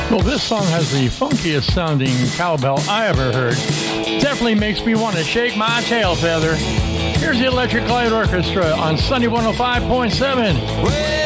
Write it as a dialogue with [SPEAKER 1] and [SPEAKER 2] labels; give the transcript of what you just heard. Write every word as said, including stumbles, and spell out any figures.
[SPEAKER 1] Well, this song has the funkiest sounding cowbell I ever heard. Definitely makes me want to shake my tail feather. Here's the Electric Light Orchestra on Sunny one oh five point seven.
[SPEAKER 2] Well,